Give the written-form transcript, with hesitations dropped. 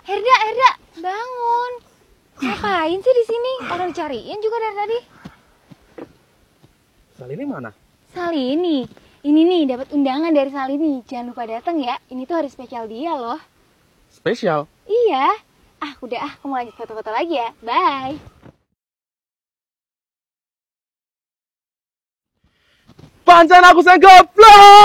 Herda, bangun. Ngapain sih di sini? Orang dicariin juga dari tadi. Salini mana? Salini. Ini nih dapat undangan dari Salini. Jangan lupa datang ya. Ini tuh hari spesial dia loh. Spesial? Iya. Udah kamu lanjut foto-foto lagi ya. Bye. Pancen aku sing goblok.